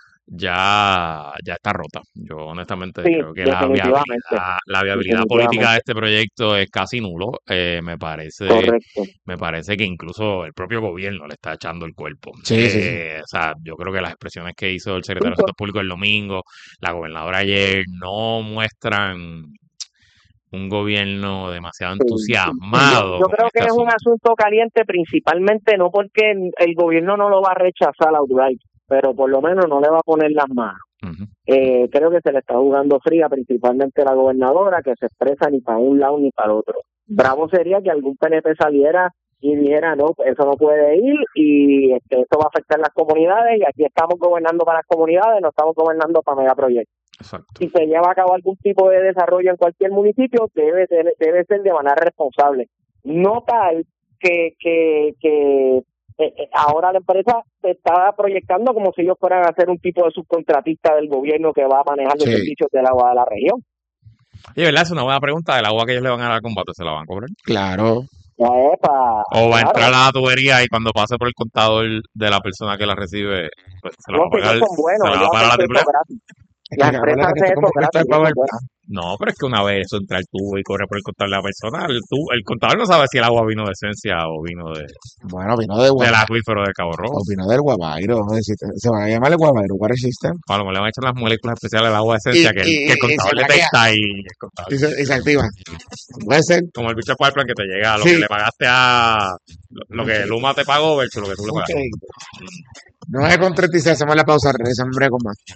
Speaker 1: ya, ya está rota. Yo honestamente
Speaker 6: Sí,
Speaker 1: creo que la
Speaker 6: definitivamente.
Speaker 1: viabilidad, la viabilidad política de
Speaker 6: Definitivamente.
Speaker 1: este proyecto es casi nulo. Eh, me parece,
Speaker 6: Correcto.
Speaker 1: me parece que incluso el propio gobierno le está echando el cuerpo.
Speaker 2: Sí, sí, sí.
Speaker 1: Eh, o sea, yo creo que las expresiones que hizo el
Speaker 6: Sí,
Speaker 1: secretario de
Speaker 6: pues,
Speaker 1: Asuntos Públicos el domingo, la gobernadora ayer, no muestran un gobierno demasiado
Speaker 6: sí. Yo,
Speaker 1: entusiasmado
Speaker 6: yo
Speaker 1: con
Speaker 6: creo
Speaker 1: este
Speaker 6: que es un
Speaker 1: asunto.
Speaker 6: asunto caliente principalmente no porque el, el gobierno no lo va a rechazar outright, pero por lo menos no le va a poner las manos.
Speaker 1: Ujú.
Speaker 6: Eh, creo que se le está jugando fría principalmente la gobernadora, que se expresa ni para un lado ni para el otro. Bravo sería que algún P N P saliera y dijera, no, eso no puede ir y este, esto va a afectar las comunidades y aquí estamos gobernando para las comunidades, no estamos gobernando para megaproyectos.
Speaker 1: Exacto.
Speaker 6: Si se lleva a cabo algún tipo de desarrollo en cualquier municipio, debe, debe, debe ser de manera responsable. No tal que, que, que eh, eh, ahora la empresa se está proyectando como si ellos fueran a ser un tipo de subcontratista del gobierno que va a manejar los
Speaker 2: Sí.
Speaker 6: servicios del agua de la región.
Speaker 1: Y verdad, es una buena pregunta. ¿El agua que ellos le van a dar al combate se la van a cobrar?
Speaker 2: Claro.
Speaker 6: Ya es pa,
Speaker 1: ¿O va a
Speaker 6: claro.
Speaker 1: entrar a la tubería y cuando pase por el contador de la persona que la recibe, pues se la va
Speaker 6: No,
Speaker 1: a
Speaker 6: que
Speaker 1: pagar,
Speaker 6: ellos son buenos,
Speaker 1: se la va a
Speaker 6: ellos
Speaker 1: pagar la
Speaker 6: hacen
Speaker 1: triple
Speaker 6: eso
Speaker 1: A?
Speaker 6: gratis.
Speaker 2: Es
Speaker 6: La
Speaker 2: que
Speaker 6: empresa
Speaker 2: acuérdate que
Speaker 6: hace
Speaker 2: este
Speaker 6: eso
Speaker 2: compromiso es
Speaker 6: gratis,
Speaker 2: pago
Speaker 6: eso
Speaker 2: del
Speaker 6: es bueno.
Speaker 2: plan.
Speaker 1: No, pero es que una vez eso entra el tubo y corre por el contador de la persona, el, tubo, el contador no sabe si el agua vino de Esencia o vino de,
Speaker 2: Bueno, vino de
Speaker 1: del
Speaker 2: Guavairo.
Speaker 1: acuífero de Cabo Rojo.
Speaker 2: O vino del Guavairo. ¿No? Si te- Se va a llamar el Guavairo Water System.
Speaker 1: A lo mejor le van a echar las moléculas especiales al agua de
Speaker 2: Y,
Speaker 1: Esencia que el,
Speaker 2: y,
Speaker 1: que el
Speaker 2: y se
Speaker 1: contador
Speaker 2: craquea.
Speaker 1: detecta y el contador,
Speaker 2: Y se, y se activa. Puede ser.
Speaker 1: como el bicho de pipeline que te llega, lo que
Speaker 2: Sí.
Speaker 1: le pagaste a lo, lo
Speaker 2: Un
Speaker 1: que
Speaker 2: crédito.
Speaker 1: Luma te pagó versus lo que tú le
Speaker 2: Un
Speaker 1: pagaste.
Speaker 2: crédito. nueve con treinta y seis, hacemos la pausa, regresamos en breve con más.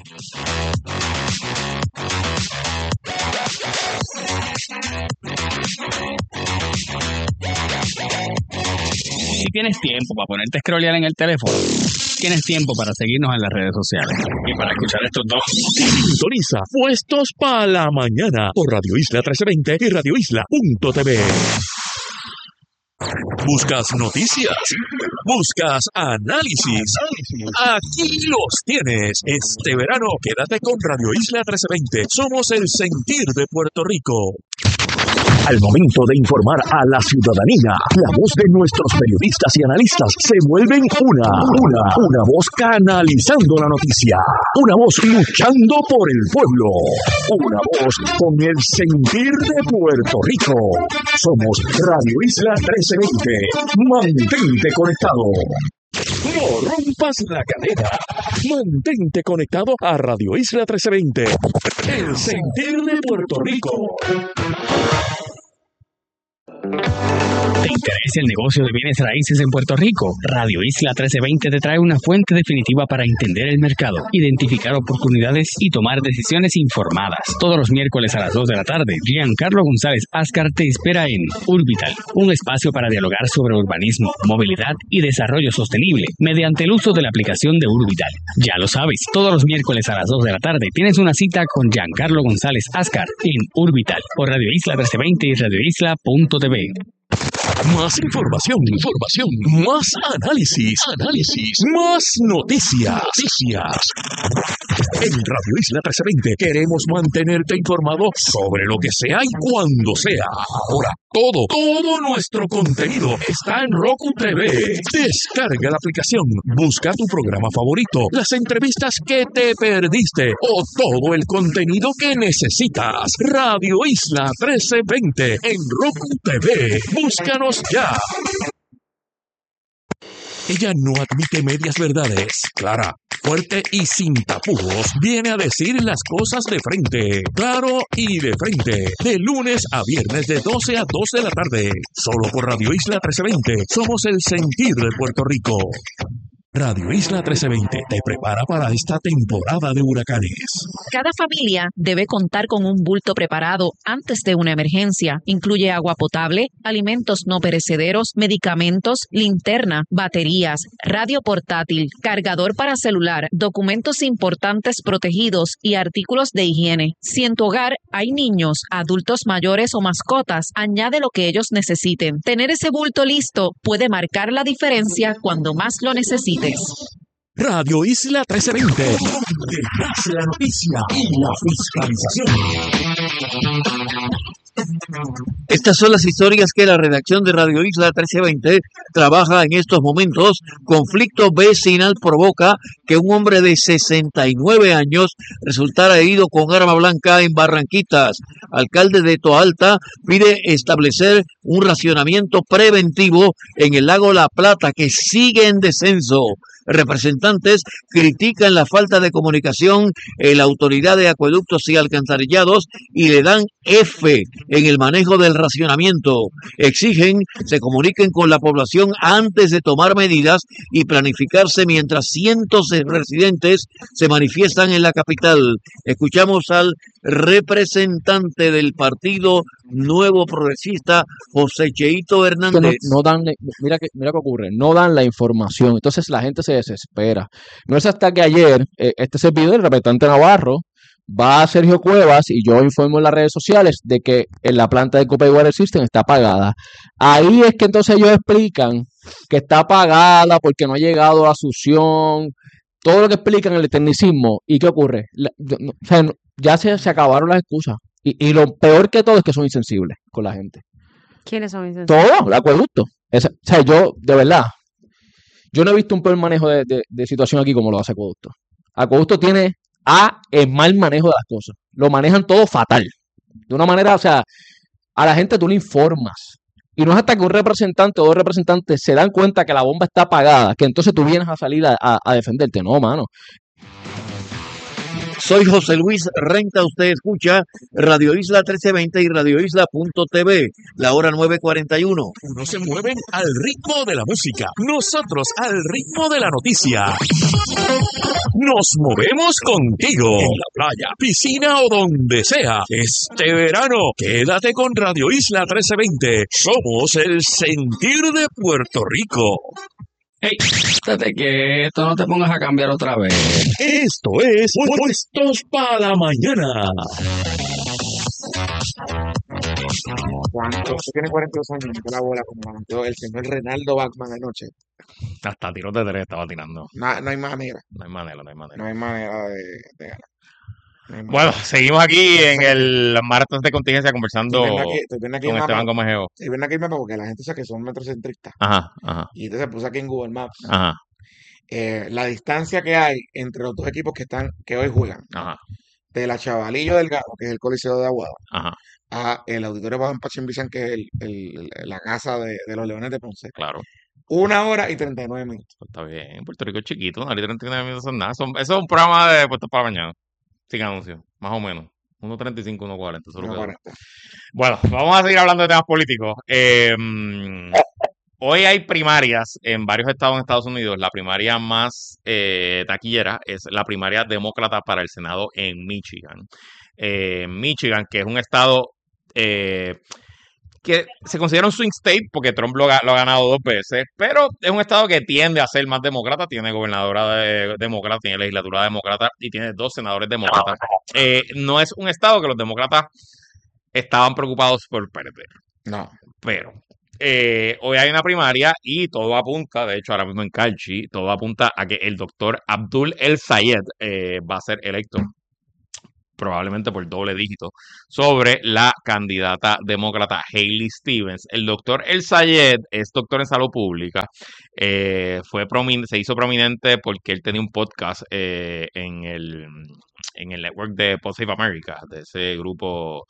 Speaker 3: Si tienes tiempo para ponerte a scrollear en el teléfono, tienes tiempo para seguirnos en las redes sociales y para escuchar estos dos.
Speaker 4: Sintoniza Puestos para la Mañana por Radio Isla trece veinte y radio isla punto t v. ¿Buscas noticias? ¿Buscas análisis? Aquí los tienes. Este verano quédate con Radio Isla trece veinte. Somos el sentir de Puerto Rico. Al momento de informar a la ciudadanía, la voz de nuestros periodistas y analistas se vuelven una, una, una voz canalizando la noticia, una voz luchando por el pueblo, una voz con el sentir de Puerto Rico. Somos Radio Isla trece veinte. Mantente conectado. No rompas la cadena. Mantente conectado a Radio Isla trece veinte. El sentir de Puerto Rico.
Speaker 3: ¿Te interesa el negocio de bienes raíces en Puerto Rico? Radio Isla trece veinte te trae una fuente definitiva para entender el mercado, identificar oportunidades y tomar decisiones informadas. Todos los miércoles a las dos de la tarde, Giancarlo González Ascar te espera en Urbital, un espacio para dialogar sobre urbanismo, movilidad y desarrollo sostenible mediante el uso de la aplicación de Urbital. Ya lo sabes, todos los miércoles a las dos de la tarde tienes una cita con Giancarlo González Ascar en Urbital por Radio Isla trece veinte y radio isla punto t v.
Speaker 4: Más información, información, más análisis, análisis, más noticias, noticias. En Radio Isla trece veinte queremos mantenerte informado sobre lo que sea y cuando sea. Ahora, todo, todo nuestro contenido está en Roku T V. Descarga la aplicación, busca tu programa favorito, las entrevistas que te perdiste o todo el contenido que necesitas. Radio Isla trece veinte en Roku T V. Búscanos ya. Ella no admite medias verdades. Clara, fuerte y sin tapujos, viene a decir las cosas de frente. Claro y de frente. De lunes a viernes de doce a dos de la tarde. Solo por Radio Isla trece veinte. Somos el sentir de Puerto Rico. Radio Isla trece veinte te prepara para esta temporada de huracanes.
Speaker 7: Cada familia debe contar con un bulto preparado antes de una emergencia. Incluye agua potable, alimentos no perecederos, medicamentos, linterna, baterías, radio portátil, cargador para celular, documentos importantes protegidos y artículos de higiene. Si en tu hogar hay niños, adultos mayores o mascotas, añade lo que ellos necesiten. Tener ese bulto listo puede marcar la diferencia cuando más lo necesites.
Speaker 4: Radio Isla trece veinte, donde nace la noticia y la fiscalización.
Speaker 8: Estas son las historias que la redacción de Radio Isla trece veinte trabaja en estos momentos. Conflicto vecinal provoca que un hombre de sesenta y nueve años resultara herido con arma blanca en Barranquitas. Alcalde de Toalta pide establecer un racionamiento preventivo en el lago La Plata que sigue en descenso. Representantes critican la falta de comunicación en la Autoridad de Acueductos y Alcantarillados y le dan F en el manejo del racionamiento. Exigen se comuniquen con la población antes de tomar medidas y planificarse mientras cientos de residentes se manifiestan en la capital. Escuchamos al representante del Partido Nuevo Progresista, José Cheito Hernández.
Speaker 9: No, no dan, mira que mira qué ocurre, no dan la información, entonces la gente se desespera. No es hasta que ayer eh, este servidor, el representante Navarro, va a Sergio Cuevas y yo informo en las redes sociales de que en la planta de Copay Water System está apagada. Ahí es que entonces ellos explican que está apagada porque no ha llegado la succión, todo lo que explican el tecnicismo. ¿Y qué ocurre? La, no, o sea, no, ya se, se acabaron las excusas. Y, y lo peor que todo es que son insensibles con la gente.
Speaker 10: ¿Quiénes son insensibles?
Speaker 9: Todo, el acueducto. Es, o sea, yo, de verdad, yo no he visto un peor manejo de, de, de situación aquí como lo hace Acueducto. Acueducto tiene A, el mal manejo de las cosas. Lo manejan todo fatal. De una manera, o sea, a la gente tú le informas. Y no es hasta que un representante o dos representantes se dan cuenta que la bomba está apagada, que entonces tú vienes a salir a, a, a defenderte. No, mano.
Speaker 8: Soy José Luis Renta, usted escucha Radio Isla trece veinte y radio isla punto t v, la hora nueve cuarenta y uno.
Speaker 4: Unos se mueven al ritmo de la música, nosotros al ritmo de la noticia. Nos movemos contigo, en la playa, piscina o donde sea. Este verano, quédate con Radio Isla trece veinte. Somos el sentir de Puerto Rico.
Speaker 3: Hey, estate quieto, no te pongas a cambiar otra vez.
Speaker 4: Esto es Puestos para la Mañana.
Speaker 2: ¿Cuánto? Usted tiene cuarenta y dos años, metió la bola como la metió el señor Renaldo Bachman anoche.
Speaker 1: Hasta tiros de tres estaba tirando.
Speaker 2: No, no hay manera.
Speaker 1: No hay manera, no hay manera.
Speaker 2: No hay manera de, de ganar. No hay
Speaker 1: Bueno,
Speaker 2: manera.
Speaker 1: seguimos aquí en el maratón de contingencia conversando
Speaker 2: Estoy viendo aquí, estoy viendo aquí
Speaker 1: con
Speaker 2: el mapa.
Speaker 1: Esteban Gómez Geo.
Speaker 2: Estoy viendo aquí el mapa porque la gente sabe que son metrocentristas.
Speaker 1: Ajá, ajá,
Speaker 2: Y entonces puse aquí en Google Maps
Speaker 1: ajá,
Speaker 2: eh, la distancia que hay entre los dos equipos que están que hoy juegan.
Speaker 1: ajá,
Speaker 2: De la Chavalillo Delgado, que es el Coliseo de Aguada,
Speaker 1: ajá,
Speaker 2: a el Auditorio Pabán Pachín Vicen, que es el, el- la casa de, de los Leones de Ponce.
Speaker 1: claro.
Speaker 2: Una hora y treinta y nueve minutos.
Speaker 1: Pues está bien. Puerto Rico es chiquito, no treinta y nueve minutos son nada. Son, eso es un programa de puestos para la mañana. Sin anuncio, más o menos. uno treinta y cinco, uno cuarenta, eso es lo
Speaker 2: No,
Speaker 1: que dura.
Speaker 2: cuarenta.
Speaker 1: Bueno, vamos a seguir hablando de temas políticos. Eh, mm, hoy hay primarias en varios estados en Estados Unidos. La primaria más eh, taquillera es la primaria demócrata para el Senado en Michigan. Eh, Michigan, que es un estado eh, que se considera un swing state porque Trump lo, ga- lo ha ganado dos veces, pero es un estado que tiende a ser más demócrata, tiene gobernadora de- demócrata, tiene legislatura demócrata y tiene dos senadores demócratas. Eh, no es un estado que los demócratas estaban preocupados por perder,
Speaker 2: No.
Speaker 1: pero eh, hoy hay una primaria y todo apunta, de hecho ahora mismo en Calchi, todo apunta a que el doctor Abdul El Sayed eh, va a ser electo probablemente por doble dígito, sobre la candidata demócrata Hailey Stevens. El doctor El Sayed es doctor en salud pública, eh, fue promin se hizo prominente porque él tenía un podcast eh, en el en el network de Pod Save America, de ese grupo,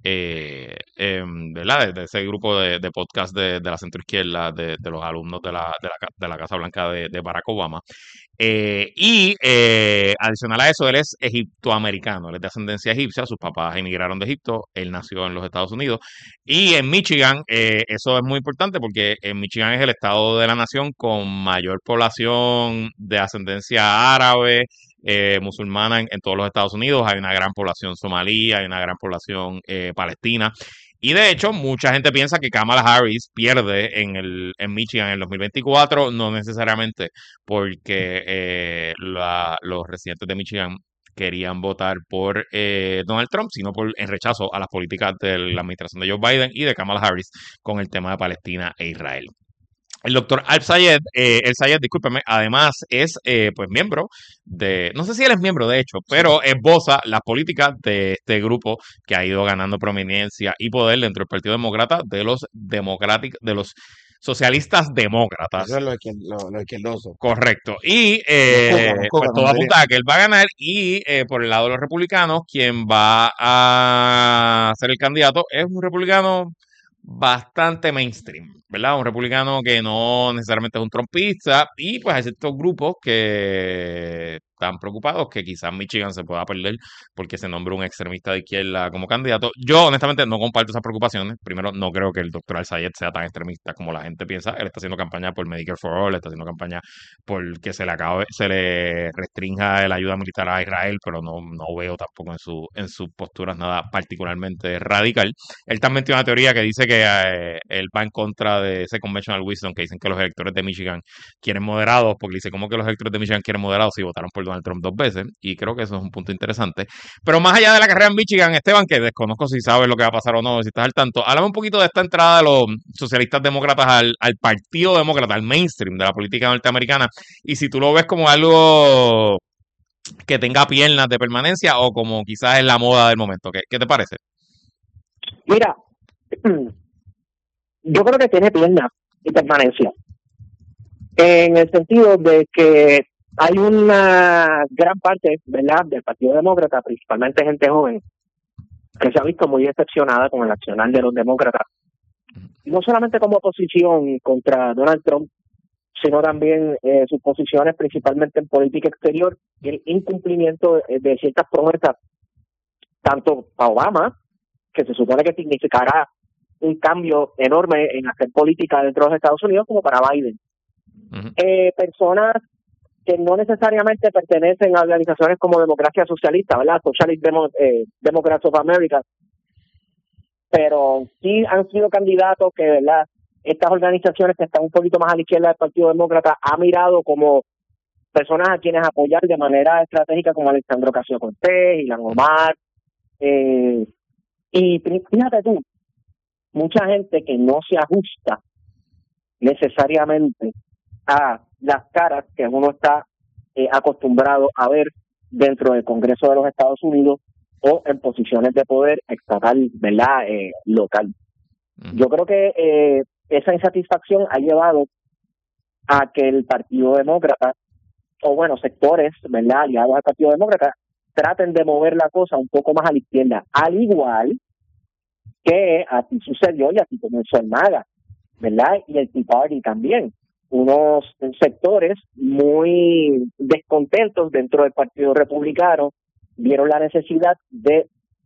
Speaker 1: eh, em, ¿verdad? De, de ese grupo de, de podcast de, de la centroizquierda, de, de los alumnos de la, de la, ca- de la Casa Blanca de, de Barack Obama. Eh, y eh, adicional a eso, él es egiptoamericano, él es de ascendencia egipcia, sus papás emigraron de Egipto, él nació en los Estados Unidos. Y en Michigan, eh, eso es muy importante porque en Michigan es el estado de la nación con mayor población de ascendencia árabe, eh, musulmana en, en todos los Estados Unidos. Hay una gran población somalí, hay una gran población eh, palestina. Y de hecho, mucha gente piensa que Kamala Harris pierde en el en Michigan en el dos mil veinticuatro, no necesariamente porque eh, la- los residentes de Michigan querían votar por eh, Donald Trump, sino por en rechazo a las políticas de la administración de Joe Biden y de Kamala Harris con el tema de Palestina e Israel. El doctor Al Sayed, eh, El Sayed, discúlpeme, además es eh, pues miembro de, no sé si él es miembro de hecho, pero esboza las políticas de este grupo que ha ido ganando prominencia y poder dentro del Partido Demócrata de los democráticos, de los socialistas demócratas.
Speaker 2: Eso es lo, izquier- lo, lo izquierdoso.
Speaker 1: Correcto. Y
Speaker 2: Los
Speaker 1: eh,
Speaker 2: cucas, los
Speaker 1: pues
Speaker 2: cucas,
Speaker 1: todo
Speaker 2: como diría.
Speaker 1: apunta a que él va a ganar y eh, por el lado de los republicanos, quien va a ser el candidato es un republicano bastante mainstream, ¿verdad? Un republicano que no necesariamente es un trumpista y pues hay ciertos grupos que están preocupados que quizás Michigan se pueda perder porque se nombra un extremista de izquierda como candidato. Yo honestamente no comparto esas preocupaciones. Primero, no creo que el doctor Al-Sayed sea tan extremista como la gente piensa. Él está haciendo campaña por Medicare for All, está haciendo campaña por que se le acabe, se le restrinja la ayuda militar a Israel, pero no, no veo tampoco en su, en sus posturas nada particularmente radical. Él también tiene una teoría que dice que eh, él va en contra de ese conventional wisdom que dicen que los electores de Michigan quieren moderados, porque dice, ¿cómo que los electores de Michigan quieren moderados si votaron por Donald Trump dos veces? Y creo que eso es un punto interesante. Pero más allá de la carrera en Michigan, Esteban, que desconozco si sabes lo que va a pasar o no, si estás al tanto, háblame un poquito de esta entrada de los socialistas demócratas al, al Partido Demócrata, al mainstream de la política norteamericana, y si tú lo ves como algo que tenga piernas de permanencia o como quizás es la moda del momento. ¿Qué, qué te parece?
Speaker 6: Mira, yo creo que tiene piernas y permanencia, en el sentido de que hay una gran parte, ¿verdad?, del Partido Demócrata, principalmente gente joven, que se ha visto muy decepcionada con el accionar de los demócratas, no solamente como oposición contra Donald Trump, sino también eh, sus posiciones principalmente en política exterior y el incumplimiento de, de ciertas promesas, tanto para Obama, que se supone que significará un cambio enorme en hacer política dentro de los Estados Unidos, como para Biden.
Speaker 1: Uh-huh.
Speaker 6: Eh, personas que no necesariamente pertenecen a organizaciones como Democracia Socialista, ¿verdad? Socialist Demo, eh, Democrats of America, pero sí han sido candidatos que, ¿verdad?, estas organizaciones que están un poquito más a la izquierda del Partido Demócrata ha mirado como personas a quienes apoyar de manera estratégica, como Alexandro Ocasio-Cortez, Ilhan Omar, eh, y fíjate tú, mucha gente que no se ajusta necesariamente a las caras que uno está eh, acostumbrado a ver dentro del Congreso de los Estados Unidos o en posiciones de poder estatal, ¿verdad?, eh, local. Uh-huh. Yo creo que eh, esa insatisfacción ha llevado a que el Partido Demócrata, o bueno, sectores, ¿verdad?, aliados al Partido Demócrata, traten de mover la cosa un poco más a la izquierda, al igual que así sucedió y así comenzó el MAGA, ¿verdad?, y el Tea Party también. Unos sectores muy descontentos dentro del Partido Republicano vieron la necesidad de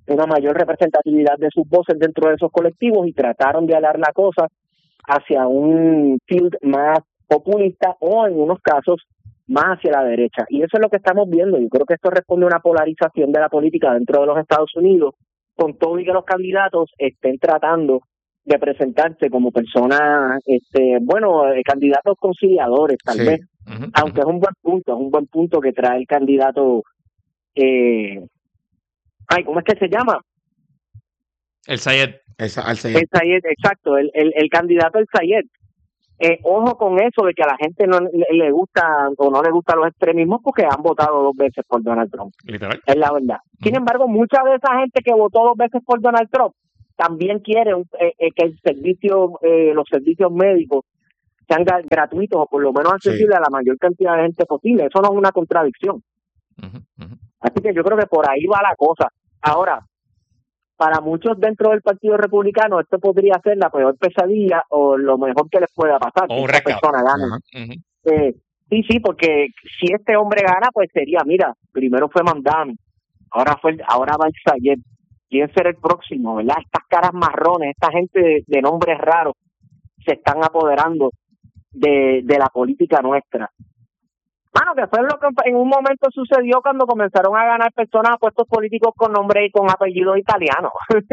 Speaker 6: una mayor representatividad de sus voces dentro de esos colectivos y trataron de alar la cosa hacia un field más populista o en unos casos más hacia la derecha. Y eso es lo que estamos viendo. Yo creo que esto responde a una polarización de la política dentro de los Estados Unidos, con todo y que los candidatos estén tratando de presentarse como personas, este, bueno, eh, candidatos conciliadores, tal
Speaker 1: Sí.
Speaker 6: vez,
Speaker 1: Ujú,
Speaker 6: aunque es
Speaker 1: ujú.
Speaker 6: un buen punto, es un buen punto que trae el candidato, eh, ay, ¿cómo es que se llama?
Speaker 1: El Sayed.
Speaker 2: Esa, al
Speaker 6: El
Speaker 2: Sayed.
Speaker 6: Sayed, exacto, el, el, el candidato El Sayed. Eh, ojo con eso de que a la gente no le, le gusta o no le gustan los extremismos porque han votado dos veces por Donald Trump,
Speaker 1: Literal.
Speaker 6: es la verdad. Sin
Speaker 1: Ujú.
Speaker 6: embargo, mucha de esa gente que votó dos veces por Donald Trump también quiere un- eh, eh, que el servicio, eh, los servicios médicos sean gra- gratuitos o por lo menos
Speaker 2: Sí.
Speaker 6: accesibles a la mayor cantidad de gente posible. Eso no es una contradicción.
Speaker 1: Ujú, ujú.
Speaker 6: Así que yo creo que por ahí va la cosa. Ahora, para muchos dentro del Partido Republicano esto podría ser la peor pesadilla o lo mejor que les pueda pasar,
Speaker 1: O
Speaker 6: que
Speaker 1: un
Speaker 6: esta
Speaker 1: recap.
Speaker 6: persona gane.
Speaker 2: Ajá.
Speaker 1: Ujú.
Speaker 6: Eh, sí, sí, porque si este hombre gana, pues sería, mira, primero fue Mandami, ahora fue, el- ahora va el Sayed. ¿Quién será el próximo, verdad? Estas caras marrones, esta gente de, de nombres raros se están apoderando de, de la política nuestra. Mano, que fue lo que en un momento sucedió cuando comenzaron a ganar personas a puestos políticos con nombre y con apellidos italianos.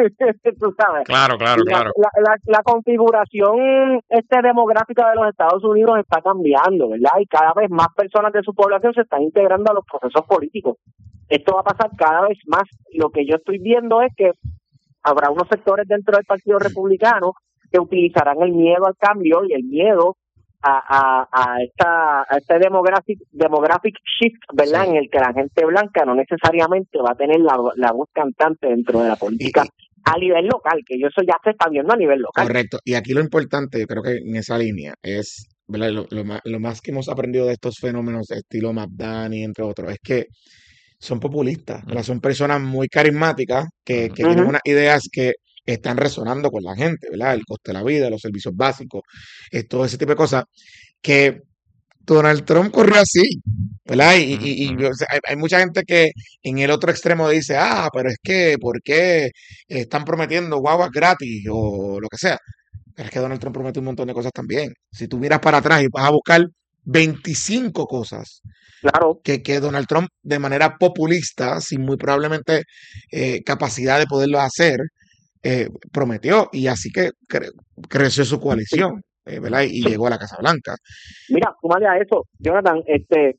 Speaker 6: Tú sabes.
Speaker 1: Claro, claro,
Speaker 6: La,
Speaker 1: claro.
Speaker 6: la, la, la configuración este demográfica de los Estados Unidos está cambiando, ¿verdad? Y cada vez más personas de su población se están integrando a los procesos políticos. Esto va a pasar cada vez más. Lo que yo estoy viendo es que habrá unos sectores dentro del Partido Republicano que utilizarán el miedo al cambio y el miedo a, a, a esta a este demographic demographic shift, ¿verdad?
Speaker 2: Sí.
Speaker 6: En el que la gente blanca no necesariamente va a tener la, la voz cantante dentro de la
Speaker 2: Y,
Speaker 6: política
Speaker 2: y-
Speaker 6: a nivel local, que yo eso ya se está viendo a nivel local.
Speaker 2: correcto. Y aquí lo importante, yo creo que en esa línea es, ¿verdad? Lo, lo más, lo más que hemos aprendido de estos fenómenos, estilo Mabdani, entre otros, es que son populistas, ¿verdad?
Speaker 1: Ujú.
Speaker 2: Son personas muy carismáticas que,
Speaker 1: Ujú.
Speaker 2: que tienen
Speaker 6: Ujú.
Speaker 2: unas ideas que están resonando con la gente, ¿verdad? El coste de la vida, los servicios básicos, eh, todo ese tipo de cosas, que Donald Trump corrió así, ¿verdad? Y,
Speaker 1: Ujú,
Speaker 2: y- y
Speaker 1: ujú.
Speaker 2: yo- o sea, hay, hay mucha gente que en el otro extremo dice, ah, pero es que, ¿por qué están prometiendo guaguas gratis o lo que sea? Pero es que Donald Trump prometió un montón de cosas también. Si tú miras para atrás y vas a buscar veinticinco cosas
Speaker 6: Claro,
Speaker 2: que, que Donald Trump de manera populista, sin muy probablemente eh, capacidad de poderlo hacer, eh, prometió y así que cre- creció su coalición, eh, ¿verdad? Y, y llegó a la Casa Blanca.
Speaker 6: mira, súmale a eso, Jonathan, este,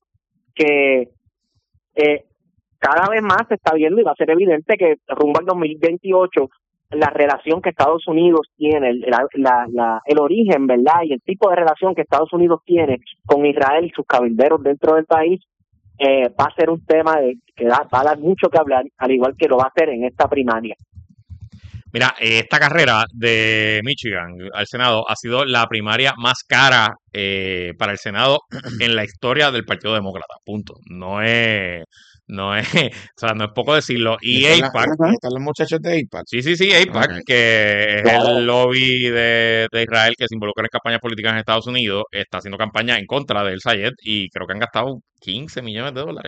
Speaker 6: que eh, cada vez más se está viendo y va a ser evidente que rumbo al dos mil veintiocho la relación que Estados Unidos tiene, el, la, la, la- el origen, ¿verdad? Y el tipo de relación que Estados Unidos tiene con Israel y sus cabilderos dentro del país eh, va a ser un tema de, que da, va a dar mucho que hablar, al igual que lo va a hacer en esta primaria.
Speaker 1: Mira, eh, esta carrera de Michigan al Senado ha sido la primaria más cara eh, para el Senado en la historia del Partido Demócrata. Punto. No es, no es, o sea, no es poco decirlo.
Speaker 2: Y
Speaker 1: Y
Speaker 2: están, la-
Speaker 1: AIPAC,
Speaker 2: y están los muchachos de AIPAC.
Speaker 1: sí, sí, sí, AIPAC,
Speaker 2: Ok.
Speaker 1: que es
Speaker 6: Claro.
Speaker 1: el lobby de, de Israel que se involucra en campañas políticas en Estados Unidos, está haciendo campaña en contra del Sayed y creo que han gastado quince millones de dólares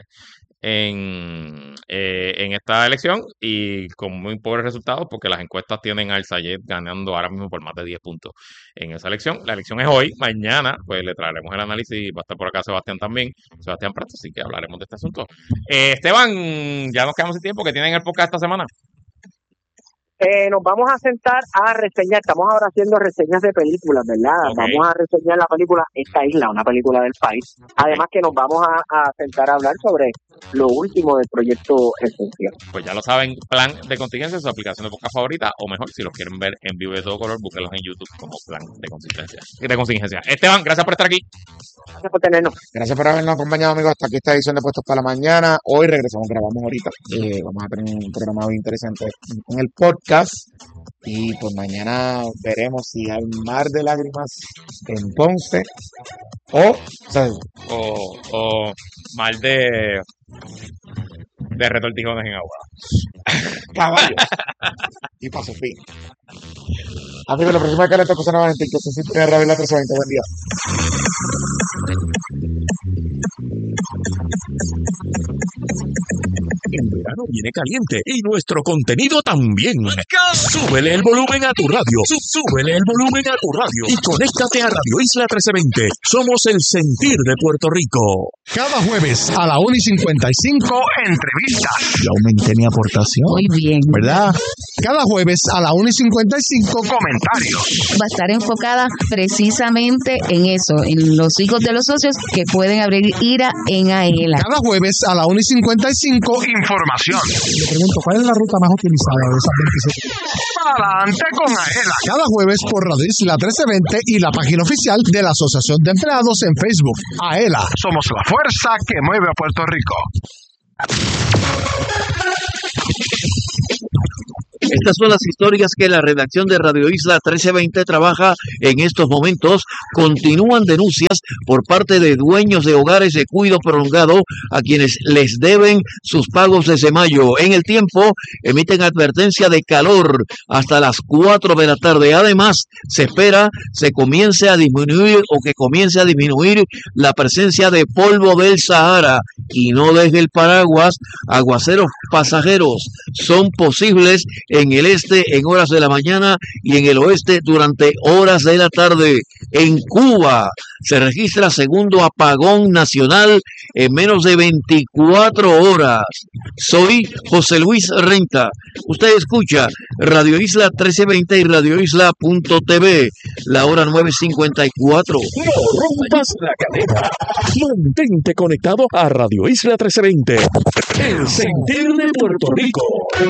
Speaker 1: en, eh, en esta elección y con muy pobres resultados porque las encuestas tienen al Sayed ganando ahora mismo por más de diez puntos en esa elección. La elección es hoy, mañana pues le traeremos el análisis, va a estar por acá Sebastián también, Sebastián Prato, así que hablaremos de este asunto. Eh, Esteban, ya nos quedamos sin tiempo, ¿qué tienen en el podcast esta semana?
Speaker 6: Eh, nos vamos a sentar a reseñar, estamos ahora haciendo reseñas de películas, ¿verdad?
Speaker 1: Ok.
Speaker 6: Vamos a reseñar la película Esta Isla, una película del país. Además que nos vamos a, a sentar a hablar sobre lo último del proyecto esencial.
Speaker 1: Pues ya lo saben, Plan de Contingencia, su aplicación de podcast favorita, o mejor, si los quieren ver en vivo y de todo color, búsquenlos en YouTube como Plan de Contingencia. De contingencia. Esteban, gracias por estar aquí.
Speaker 6: Gracias por tenernos.
Speaker 2: Gracias por habernos acompañado, amigos, hasta aquí esta edición de Puestos para la Mañana. Hoy regresamos, grabamos ahorita. Eh, vamos a tener un programa muy interesante en el podcast. Y pues mañana veremos si hay mar de lágrimas en Ponce o, o sea,
Speaker 1: O, o mal de, de retortijones en agua.
Speaker 2: caballos y paso fin. Así que la próxima vez que le toque San Valentín, que se siente en Radio Isla trescientos veinte. Buen día.
Speaker 4: El verano viene caliente y nuestro contenido también. Súbele el volumen a tu radio. Sú- Súbele el volumen a tu radio y conéctate a Radio Isla trece veinte. Somos el sentir de Puerto Rico.
Speaker 10: Cada jueves a la una y cincuenta y cinco, entrevistas.
Speaker 11: Yo aumenté mi aportación.
Speaker 12: Muy bien.
Speaker 11: ¿Verdad?
Speaker 10: Cada jueves a la una y cincuenta y cinco, comentarios.
Speaker 12: Va a estar enfocada precisamente en eso, en los hijos de los socios que pueden abrir IRA en AELA.
Speaker 10: Cada jueves a la una y cincuenta y cinco, información.
Speaker 13: Le pregunto, ¿cuál es la ruta más utilizada de esas veintisiete?
Speaker 10: Adelante con AELA. Cada jueves por Radio Isla trece veinte y la página oficial de la Asociación de Empleados en Facebook. AELA, somos la fuerza que mueve a Puerto Rico.
Speaker 8: Estas son las historias que la redacción de Radio Isla trece veinte trabaja en estos momentos. Continúan denuncias por parte de dueños de hogares de cuidado prolongado a quienes les deben sus pagos desde mayo. En el tiempo, emiten advertencia de calor hasta las cuatro de la tarde. Además, se espera se comience a disminuir o que comience a disminuir la presencia de polvo del Sahara y no desde el paraguas. Aguaceros pasajeros son posibles en el este en horas de la mañana y en el oeste durante horas de la tarde. En Cuba se registra segundo apagón nacional en menos de veinticuatro horas. Soy José Luis Renta. Usted escucha Radio Isla trece veinte y Radio Isla punto T V. La hora nueve cincuenta y cuatro.
Speaker 4: No rompas la cadena. Mantente conectado a Radio Isla trece veinte. El sentir de Puerto Rico.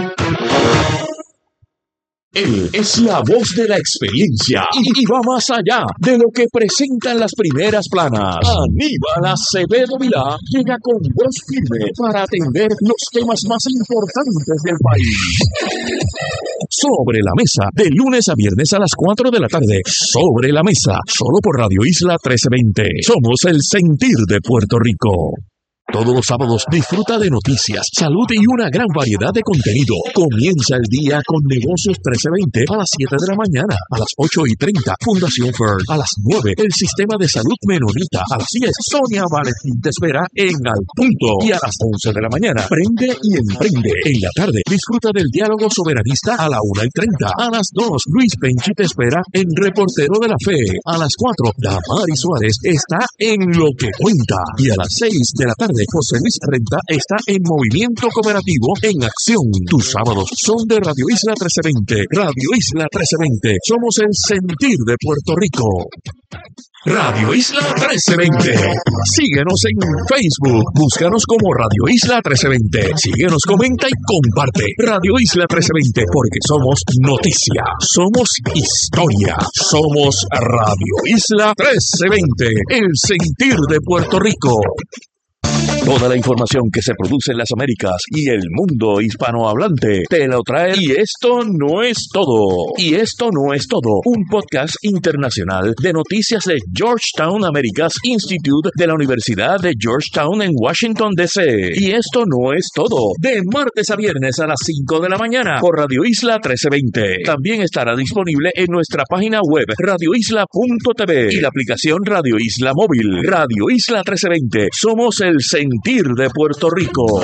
Speaker 4: Él es la voz de la experiencia y, y va más allá de lo que presentan las primeras planas. Aníbal Acevedo Vilá llega con voz firme para atender los temas más importantes del país. Sobre la mesa, de lunes a viernes a las cuatro de la tarde. Sobre la mesa, solo por Radio Isla trece veinte. Somos el sentir de Puerto Rico. Todos los sábados disfruta de noticias, salud y una gran variedad de contenido. Comienza el día con Negocios trece veinte a las siete de la mañana, a las ocho y treinta, Fundación Fern, a las nueve, el Sistema de Salud Menonita, a las diez, Sonia Valentín te espera en Al Punto, y a las once de la mañana, Prende y Emprende. En la tarde, disfruta del diálogo soberanista a la una y treinta, a las dos, Luis Penchi te espera en Reportero de la Fe, a las cuatro, Damari Suárez está en Lo que Cuenta, y a las seis de la tarde, José Luis Renta está en Movimiento Cooperativo en Acción. Tus sábados son de Radio Isla trece veinte. Radio Isla trece veinte. Somos el sentir de Puerto Rico. Radio Isla trece veinte. Síguenos en Facebook. Búscanos como Radio Isla trece veinte. Síguenos, comenta y comparte. Radio Isla trece veinte, porque somos noticia, somos historia, somos Radio Isla trece veinte. El sentir de Puerto Rico. Toda la información que se produce en las Américas y el mundo hispanohablante te lo trae. Y esto no es todo. Y esto no es todo. Un podcast internacional de noticias de Georgetown Americas Institute de la Universidad de Georgetown en Washington, D C Y esto no es todo. De martes a viernes a las cinco de la mañana por Radio Isla trece veinte. También estará disponible en nuestra página web radio isla punto t v y la aplicación Radio Isla Móvil. Radio Isla trece veinte. Somos el sentir de Puerto Rico.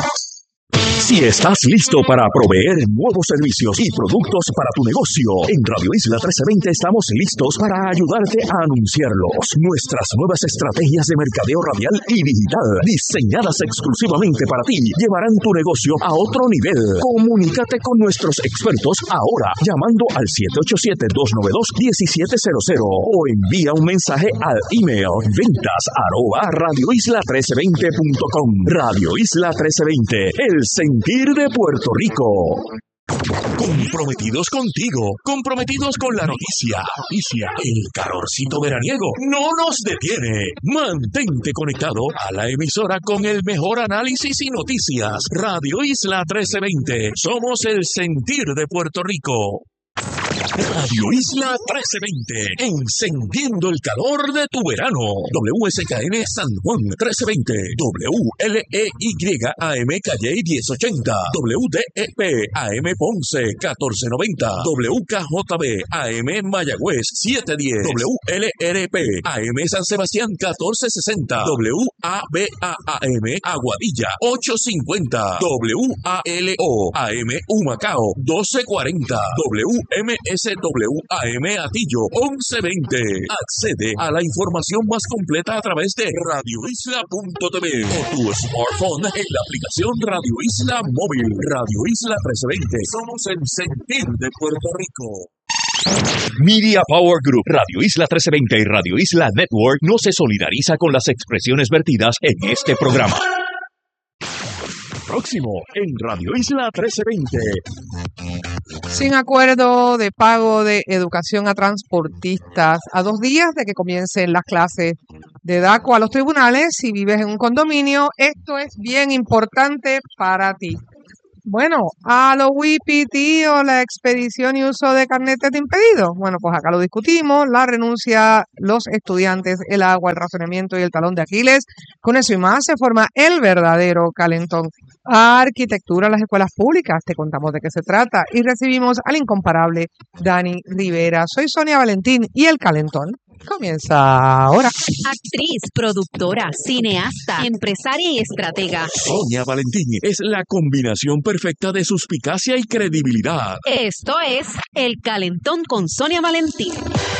Speaker 4: Si estás listo para proveer nuevos servicios y productos para tu negocio, en Radio Isla trece veinte estamos listos para ayudarte a anunciarlos. Nuestras nuevas estrategias de mercadeo radial y digital, diseñadas exclusivamente para ti, llevarán tu negocio a otro nivel. Comunícate con nuestros expertos ahora, llamando al siete ocho siete, dos nueve dos, uno siete cero cero o envía un mensaje al email ventas arroba radio isla trece veinte punto com. Radio Isla trece veinte, el sentir de Puerto Rico. Comprometidos contigo, comprometidos con la noticia, noticia, el calorcito veraniego no nos detiene. Mantente conectado a la emisora con el mejor análisis y noticias. Radio Isla trece veinte, somos el sentir de Puerto Rico. Radio Isla trece veinte, encendiendo el calor de tu verano. W S K N San Juan trece veinte, W L E Y A M Calle diez ochenta, W D E P A M Ponce catorce noventa, W K J B A M Mayagüez setecientos diez, W L R P A M San Sebastián catorce sesenta, W A B A A M Aguadilla ochocientos cincuenta, W A L O A M Humacao doce cuarenta, W M S W A M Atillo once veinte. Accede a la información más completa a través de radio isla punto t v o tu smartphone en la aplicación Radio Isla Móvil. Radio Isla trece veinte. Somos el sentir de Puerto Rico.
Speaker 11: Media Power Group, Radio Isla trece veinte y Radio Isla Network no se solidariza con las expresiones vertidas en este programa. Próximo en Radio Isla trece veinte.
Speaker 5: Sin acuerdo de pago de educación a transportistas a dos días de que comiencen las clases de DACO a los tribunales, si vives en un condominio, esto es bien importante para ti. Bueno, a los W I P T o la expedición y uso de carnetes de impedido. Bueno, pues acá lo discutimos, la renuncia, los estudiantes, el agua, el racionamiento y el talón de Aquiles. Con eso y más se forma el verdadero calentón. Arquitectura en las escuelas públicas, te contamos de qué se trata y recibimos al incomparable Dani Rivera. Soy Sonia Valentín y el calentón comienza ahora.
Speaker 7: Actriz, productora, cineasta, empresaria y estratega.
Speaker 4: Sonia Valentín es la combinación perfecta de suspicacia y credibilidad.
Speaker 7: Esto es El Calentón con Sonia Valentín.